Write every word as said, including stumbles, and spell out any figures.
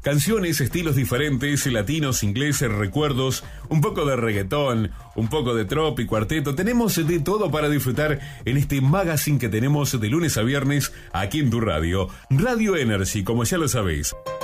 Canciones, estilos diferentes, latinos, ingleses, recuerdos, un poco de reggaetón, un poco de trap y cuarteto. Tenemos de todo para disfrutar en este magazine que tenemos de lunes a viernes aquí en tu radio. Radio Energy, como ya lo sabéis.